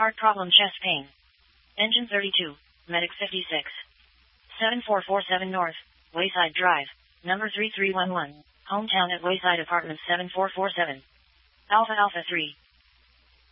Heart problem, chest pain. Engine 32, Medic 56. 7447 North, Wayside Drive, number 3311, hometown at Wayside Apartments 7447. Alpha Alpha 3.